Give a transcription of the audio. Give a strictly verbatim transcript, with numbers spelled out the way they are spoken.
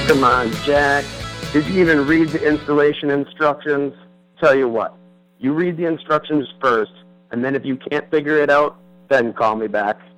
Come on, Jack. Did you even read the installation instructions? Tell you what, you read the instructions first, and then if you can't figure it out, then call me back.